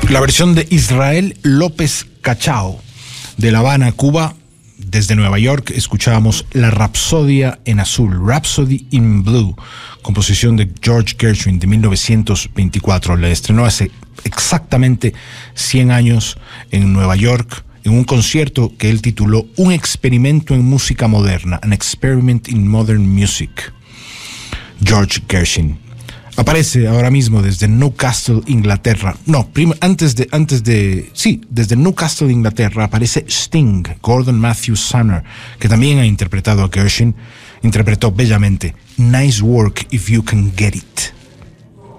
La versión de Israel López Cachao, de La Habana, Cuba. Desde Nueva York escuchábamos La Rapsodia en Azul, Rhapsody in Blue, composición de George Gershwin de 1924. La estrenó hace exactamente 100 años en Nueva York, en un concierto que él tituló Un experimento en música moderna, An Experiment in Modern Music. George Gershwin aparece ahora mismo desde Newcastle, Inglaterra. Desde Newcastle, Inglaterra aparece Sting, Gordon Matthew Sumner, que también ha interpretado a Gershwin. Interpretó bellamente Nice Work If You Can Get It.